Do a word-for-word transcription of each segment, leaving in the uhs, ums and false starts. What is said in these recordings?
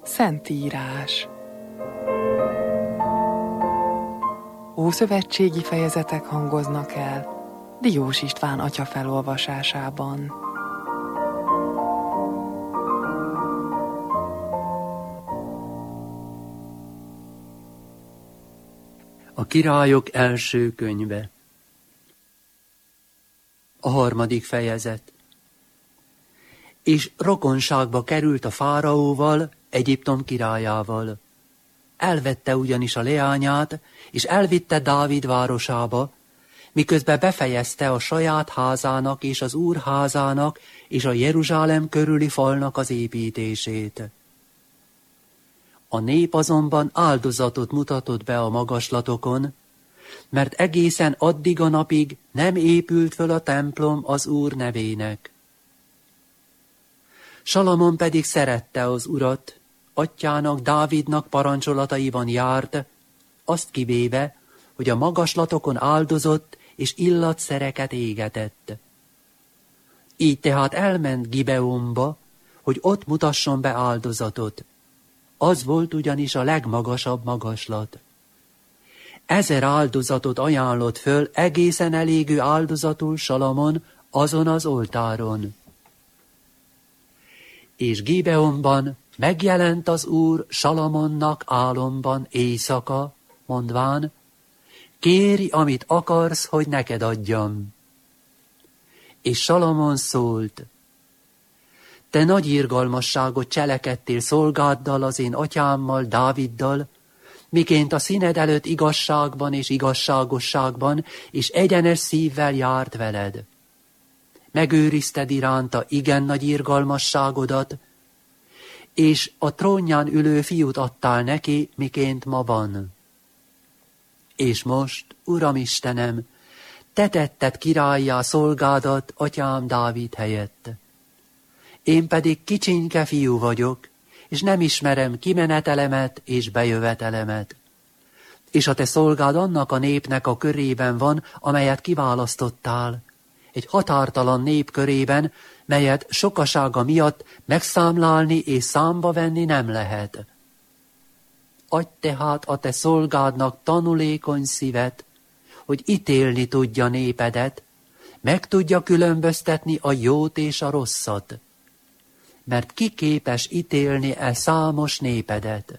Szentírás. Ószövetségi fejezetek hangoznak el Diós István atya felolvasásában. A Királyok első könyve. A harmadik fejezet. És rokonságba került a fáraóval, Egyiptom királyával. Elvette ugyanis a leányát, és elvitte Dávid városába, miközben befejezte a saját házának és az Úr házának és a Jeruzsálem körüli falnak az építését. A nép azonban áldozatot mutatott be a magaslatokon, mert egészen addig a napig nem épült föl a templom az Úr nevének. Salamon pedig szerette az Urat, atyának Dávidnak parancsolataiban járt, azt kivéve, hogy a magaslatokon áldozott és illatszereket égetett. Így tehát elment Gibeonba, hogy ott mutasson be áldozatot. Az volt ugyanis a legmagasabb magaslat. Ezer áldozatot ajánlott föl egészen elégő áldozatul Salamon azon az oltáron. És Gibeonban megjelent az Úr Salamonnak álomban éjszaka, mondván, kérj, amit akarsz, hogy neked adjam. És Salamon szólt, te nagy irgalmasságot cselekedtél szolgáddal, az én atyámmal, Dáviddal, miként a színed előtt igazságban és igazságosságban és egyenes szívvel járt veled. Megőrizted iránta igen nagy irgalmasságodat, és a trónján ülő fiút adtál neki, miként ma van. És most, Uram Istenem, te tetted királlyá szolgádat atyám Dávid helyett. Én pedig kicsinke fiú vagyok, és nem ismerem kimenetelemet és bejövetelemet. És a te szolgád annak a népnek a körében van, amelyet kiválasztottál, egy határtalan nép körében, melyet sokasága miatt megszámlálni és számba venni nem lehet. Adj tehát a te szolgádnak tanulékony szívet, hogy ítélni tudja népedet, meg tudja különböztetni a jót és a rosszat, mert ki képes ítélni e számos népedet.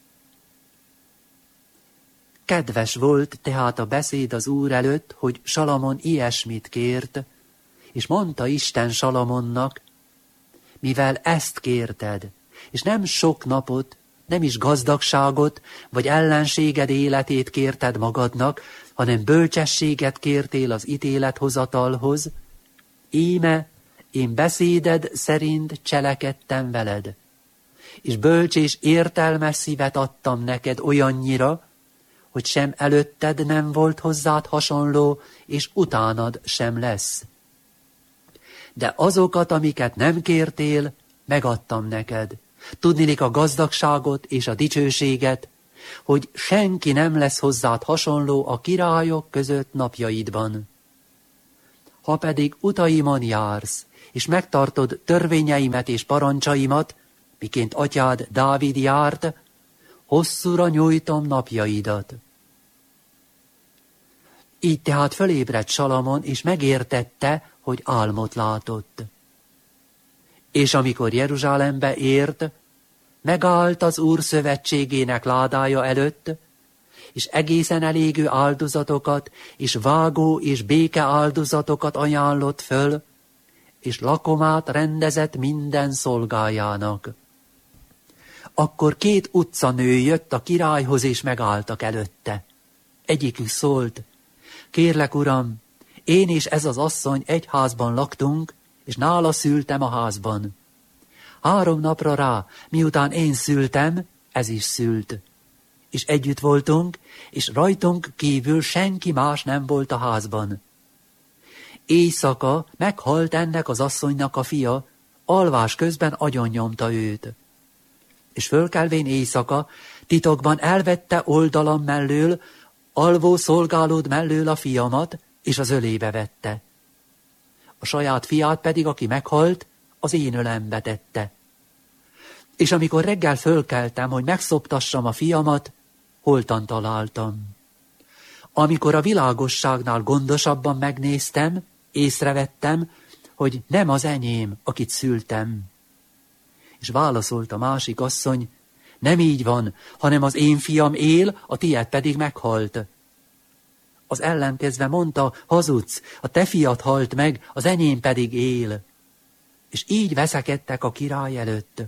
Kedves volt tehát a beszéd az Úr előtt, hogy Salamon ilyesmit kért, és mondta Isten Salamonnak, mivel ezt kérted, és nem sok napot, nem is gazdagságot, vagy ellenséged életét kérted magadnak, hanem bölcsességet kértél az ítélethozatalhoz, íme, én beszéded szerint cselekedtem veled, és bölcs és értelmes szívet adtam neked olyannyira, hogy sem előtted nem volt hozzád hasonló, és utánad sem lesz. De azokat, amiket nem kértél, megadtam neked. Tudnilik a gazdagságot és a dicsőséget, hogy senki nem lesz hozzád hasonló a királyok között napjaidban. Ha pedig utaimon jársz, és megtartod törvényeimet és parancsaimat, miként atyád Dávid járt, hosszúra nyújtom napjaidat. Így tehát fölébredt Salamon, és megértette, hogy álmot látott. És amikor Jeruzsálembe ért, megállt az Úr szövetségének ládája előtt, és egészen elégő áldozatokat, és vágó és béke áldozatokat ajánlott föl, és lakomát rendezett minden szolgájának. Akkor két utcanő jött a királyhoz, és megálltak előtte. Egyikük szólt, kérlek, uram, én és ez az asszony egy házban laktunk, és nála szültem a házban. Három napra rá, miután én szültem, ez is szült. És együtt voltunk, és rajtunk kívül senki más nem volt a házban. Éjszaka meghalt ennek az asszonynak a fia, alvás közben agyonnyomta őt. És fölkelvén éjszaka titokban elvette oldalam mellől, alvó szolgálód mellől a fiamat, és az ölébe vette. A saját fiát pedig, aki meghalt, az én ölembe tette. És amikor reggel fölkeltem, hogy megszoptassam a fiamat, holtan találtam. Amikor a világosságnál gondosabban megnéztem, észrevettem, hogy nem az enyém, akit szültem. És válaszolt a másik asszony, nem így van, hanem az én fiam él, a tiéd pedig meghalt. Az ellenkezve mondta, hazudsz, a te fiad halt meg, az enyém pedig él. És így veszekedtek a király előtt.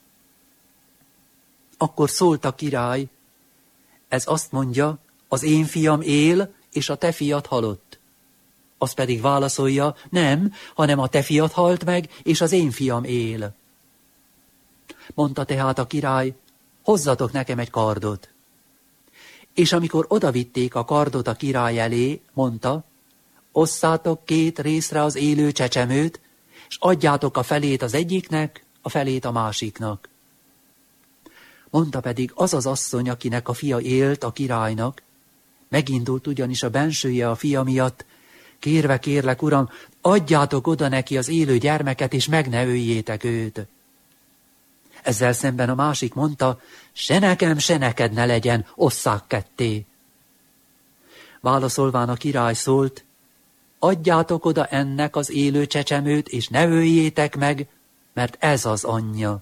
Akkor szólt a király, ez azt mondja, az én fiam él, és a te fiad halott. Az pedig válaszolja, nem, hanem a te fiad halt meg, és az én fiam él. Mondta tehát a király, hozzatok nekem egy kardot. És amikor odavitték a kardot a király elé, mondta, osszátok két részre az élő csecsemőt, és adjátok a felét az egyiknek, a felét a másiknak. Mondta pedig az az asszony, akinek a fia élt a királynak, megindult ugyanis a bensője a fia miatt, kérve kérlek, uram, adjátok oda neki az élő gyermeket, és meg ne öljétek őt. Ezzel szemben a másik mondta, se nekem, se neked ne legyen, osszák ketté. Válaszolván a király szólt, adjátok oda ennek az élő csecsemőt, és ne öljétek meg, mert ez az anyja.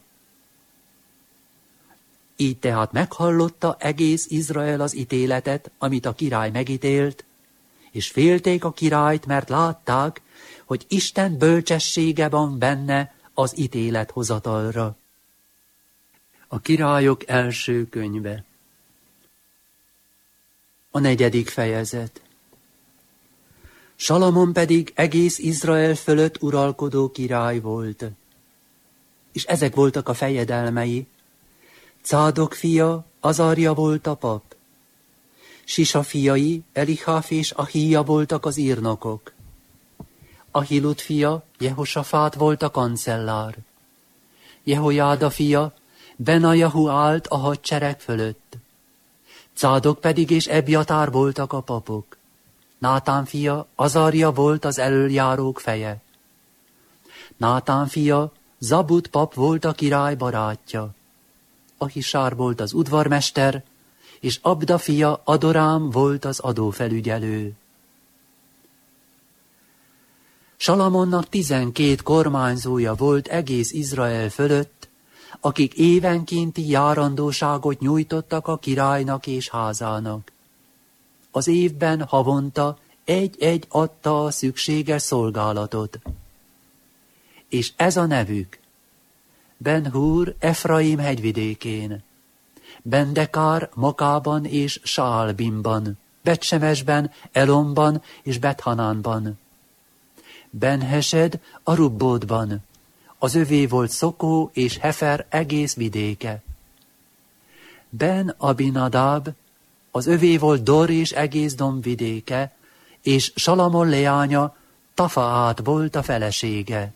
Így tehát meghallotta egész Izrael az ítéletet, amit a király megítélt, és félték a királyt, mert látták, hogy Isten bölcsessége van benne az ítélethozatalra. A királyok első könyve. A negyedik fejezet. Salamon pedig egész Izrael fölött uralkodó király volt. És ezek voltak a fejedelmei. Cádok fia, Azarja volt a pap. Sisa fiai, Eliháf és Ahija voltak az írnokok. Ahilud fia, Jehosafát volt a kancellár. Jehojáda fia, Benajahu állt a hadsereg fölött. Cádok pedig és Ebjatár voltak a papok. Nátán fia, Azarja volt az elöljárók feje. Nátán fia, Zabud pap volt a király barátja. Ahisár volt az udvarmester, és Abda fia Adorám volt az adófelügyelő. Salamonnak tizenkét kormányzója volt egész Izrael fölött, akik évenkénti járandóságot nyújtottak a királynak és házának. Az évben havonta egy-egy adta a szükséges szolgálatot. És ez a nevük: Ben-Hur Efraim hegyvidékén, Bendekár Makában és Saalbimban, Betsemesben, Elomban és Bethanánban, Ben-Hesed a Rubbódban, az övé volt Szokó és Hefer egész vidéke. Ben-Abinadab, az övé volt Dor és egész dombvidéke, és Salamon leánya Tafaát volt a felesége.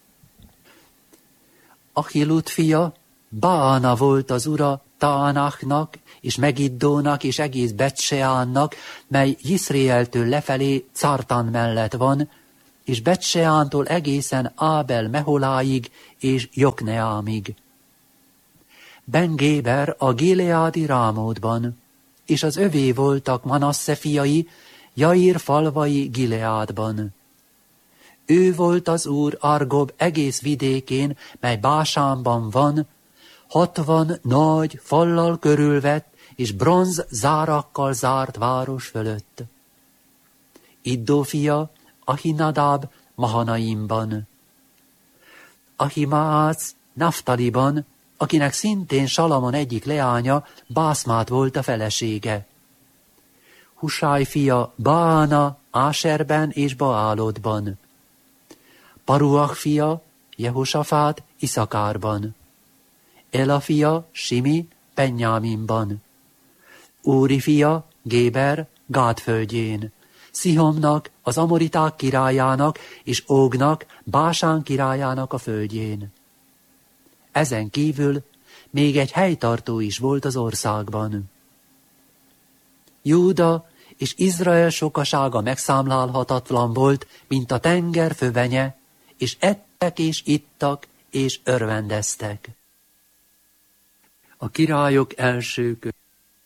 Ahilud fia, Baana volt az ura Taanachnak, és Megiddónak, és egész Betseánnak, mely Jiszréeltől lefelé Cartán mellett van, és Betseántól egészen Ábel Meholáig és Jokneámig. Ben-Géber a Gileádi Rámódban, és az övé voltak Manasse fiai, Jair falvai Gileádban. Ő volt az úr Argob egész vidékén, mely Básánban van, hatvan nagy, fallal körülvett és bronz zárakkal zárt város fölött. Iddó fia, Ahinadab Mahanaimban. Ahimaác Naftaliban, akinek szintén Salamon egyik leánya, Bászmát volt a felesége. Husáj fia Baana Áserben és Baálodban. Paruach fia Jehosafát Iszakárban. Ela fia Simi Benjáminban. Úri fia Géber Gád földjén. Szihomnak, az amoriták királyának, és Ógnak, Básán királyának a földjén. Ezen kívül még egy helytartó is volt az országban. Júda és Izrael sokasága megszámlálhatatlan volt, mint a tenger fövenye, és ettek és ittak és örvendeztek. A királyok első könyve.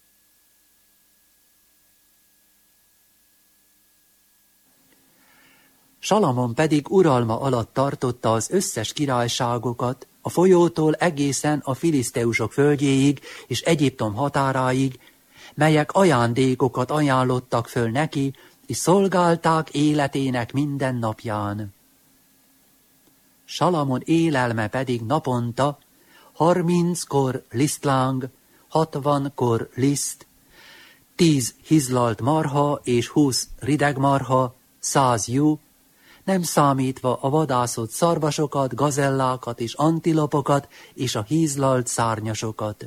Salamon pedig uralma alatt tartotta az összes királyságokat, a folyótól egészen a filiszteusok földjéig és Egyiptom határáig, melyek ajándékokat ajánlottak föl neki, és szolgálták életének minden napján. Salamon élelme pedig naponta harminc kor lisztláng, hatvan kor liszt, tíz hizlalt marha és húsz rideg marha, száz juh, nem számítva a vadászott szarvasokat, gazellákat és antilopokat és a hízlalt szárnyasokat.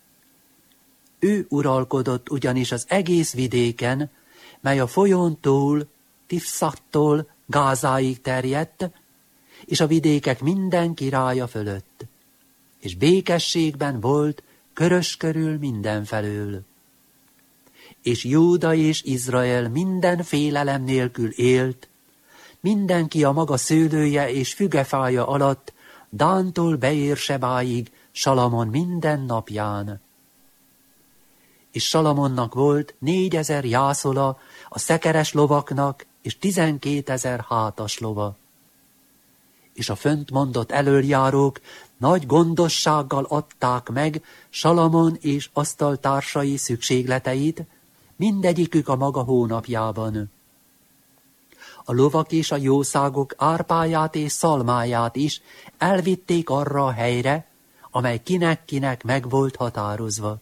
Ő uralkodott ugyanis az egész vidéken, mely a folyón túl, Tifszattól Gázáig terjedt, és a vidékek minden királya fölött, és békességben volt körös körül mindenfelől. És Júda és Izrael minden félelem nélkül élt, mindenki a maga szőlője és fügefája alatt, Dántól Beérsebáig, Salamon minden napján. És Salamonnak volt négyezer jászola a szekeres lovaknak, és tizenkétezer hátas lova. És a fönt mondott elöljárók nagy gondossággal adták meg Salamon és asztaltársai szükségleteit, mindegyikük a maga hónapjában. A lovak és a jószágok árpáját és szalmáját is elvitték arra a helyre, amely kinek-kinek meg volt határozva.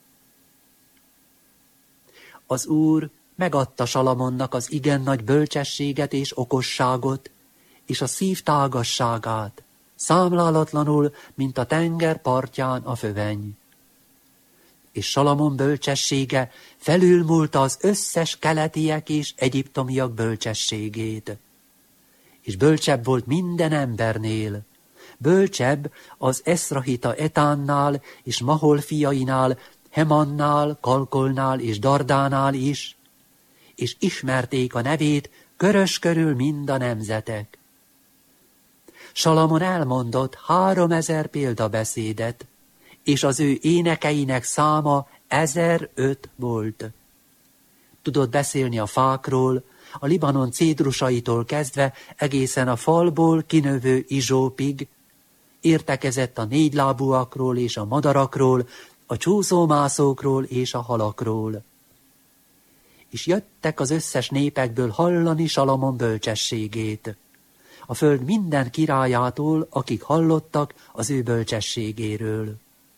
Az Úr megadta Salamonnak az igen nagy bölcsességet és okosságot, és a szív tágasságát, számlálatlanul, mint a tenger partján a föveny. És Salamon bölcsessége felülmúlta az összes keletiek és egyiptomiak bölcsességét. És bölcsebb volt minden embernél, bölcsebb az Eszrahita Etánnál és Mahol fiainál, Hemannál, Kalkolnál és Dardánál is, és ismerték a nevét körös körül mind a nemzetek. Salamon elmondott háromezer példabeszédet, és az ő énekeinek száma ezeröt volt. Tudott beszélni a fákról, a Libanon cédrusaitól kezdve egészen a falból kinövő izsópig, értekezett a négylábúakról és a madarakról, a csúszómászókról és a halakról. És jöttek az összes népekből hallani Salamon bölcsességét, a föld minden királyától, akik hallottak az ő bölcsességéről.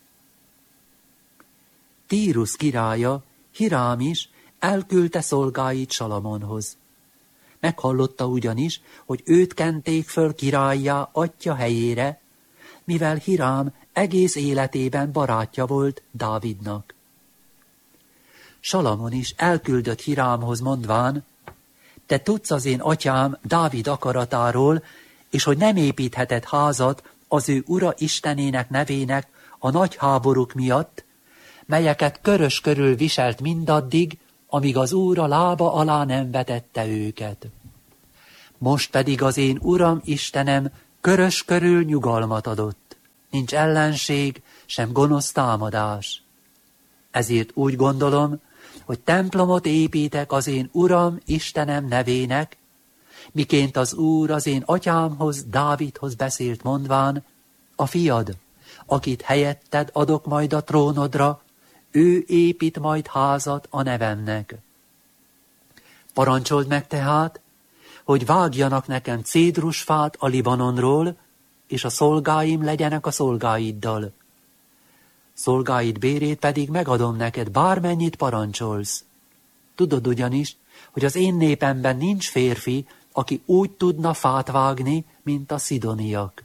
Tírus királya, Hirám is elküldte szolgáit Salamonhoz. Meghallotta ugyanis, hogy őt kenték föl királlyá atya helyére, mivel Hirám egész életében barátja volt Dávidnak. Salamon is elküldött Hirámhoz mondván, te tudsz az én atyám Dávid akaratáról, és hogy nem építhetett házat az ő ura Istenének nevének a nagy háborúk miatt, melyeket körös körül viselt mindaddig, amíg az Úr a lába alá nem vetette őket. Most pedig az én Uram Istenem körös körül nyugalmat adott. Nincs ellenség, sem gonosz támadás. Ezért úgy gondolom, hogy templomot építek az én Uram Istenem nevének, miként az Úr az én atyámhoz, Dávidhoz beszélt mondván, a fiad, akit helyetted adok majd a trónodra, ő épít majd házat a nevemnek. Parancsold meg tehát, hogy vágjanak nekem cédrusfát a Libanonról, és a szolgáim legyenek a szolgáiddal. Szolgáid bérét pedig megadom neked, bármennyit parancsolsz. Tudod ugyanis, hogy az én népemben nincs férfi, aki úgy tudna fát vágni, mint a szidoniak.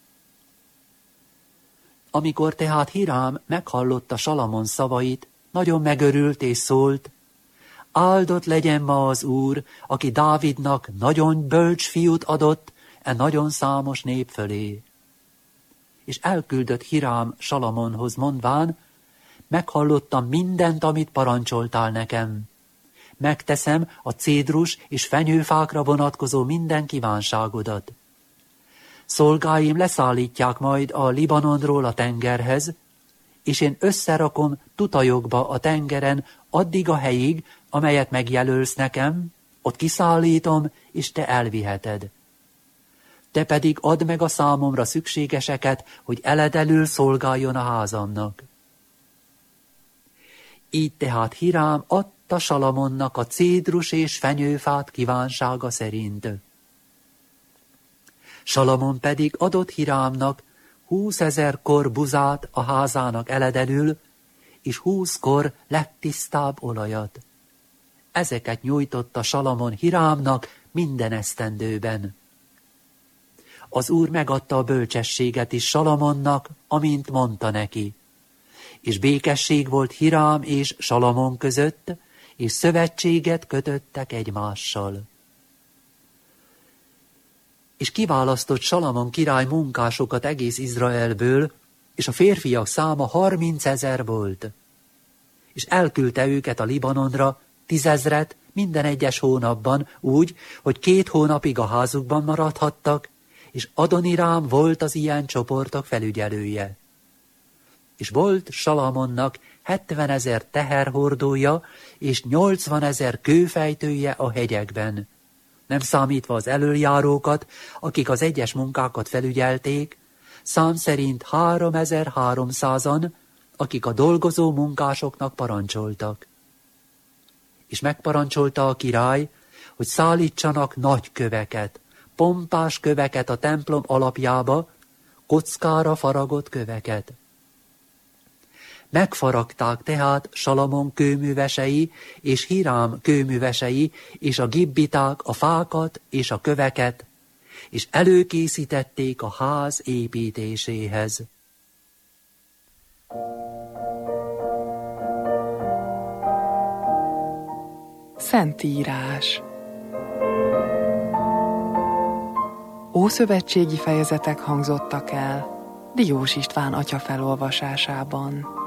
Amikor tehát Hirám meghallotta Salamon szavait, nagyon megörült és szólt, áldott legyen ma az Úr, aki Dávidnak nagyon bölcs fiút adott e nagyon számos nép fölé. És elküldött Hirám Salamonhoz mondván, meghallottam mindent, amit parancsoltál nekem. Megteszem a cédrus és fenyőfákra vonatkozó minden kívánságodat. Szolgáim leszállítják majd a Libanonról a tengerhez, és én összerakom tutajokba a tengeren addig a helyig, amelyet megjelölsz nekem, ott kiszállítom, és te elviheted. Te pedig add meg a számomra szükségeseket, hogy eledelül szolgáljon a házamnak. Így tehát Hirám adta Salamonnak a cédrus és fenyőfát kívánsága szerint. Salamon pedig adott Hirámnak húszezer kor buzát a házának eledelül, és húsz kor legtisztább olajat. Ezeket nyújtotta Salamon Hirámnak minden esztendőben. Az Úr megadta a bölcsességet is Salamonnak, amint mondta neki. És békesség volt Hirám és Salamon között, és szövetséget kötöttek egymással. És kiválasztott Salamon király munkásokat egész Izraelből, és a férfiak száma harmincezer volt. És elküldte őket a Libanonra, tízezret minden egyes hónapban, úgy, hogy két hónapig a házukban maradhattak, és Adonirám volt az ilyen csoportok felügyelője. És volt Salamonnak hetvenezer teherhordója, és nyolcvanezer kőfejtője a hegyekben, nem számítva az elöljárókat, akik az egyes munkákat felügyelték, szám szerint háromezer-háromszázan, akik a dolgozó munkásoknak parancsoltak. És megparancsolta a király, hogy szállítsanak nagy köveket, pompás köveket a templom alapjába, kockára faragott köveket. Megfaragták tehát Salamon kőművesei és Hirám kőművesei és a gibbiták a fákat és a köveket, és előkészítették a ház építéséhez. Szentírás. Ószövetségi fejezetek hangzottak el Diós István atya felolvasásában.